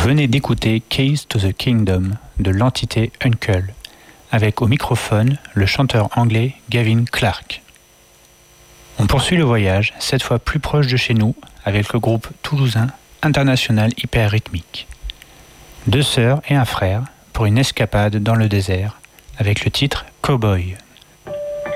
venez d'écouter Keys to the Kingdom de l'entité Uncle, avec au microphone le chanteur anglais Gavin Clark. On poursuit le voyage, cette fois plus proche de chez nous, avec le groupe toulousain International Hyper Rythmique. 2 sœurs et un frère pour une escapade dans le désert, avec le titre Cowboy.